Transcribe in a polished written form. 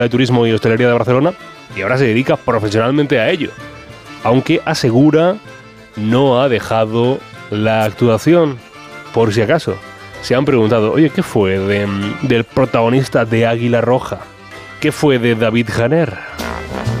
de Turismo y Hostelería de Barcelona y ahora se dedica profesionalmente a ello. Aunque asegura no ha dejado la actuación, por si acaso. Se han preguntado, oye, ¿qué fue del protagonista de Águila Roja? ¿Qué fue de David Janer?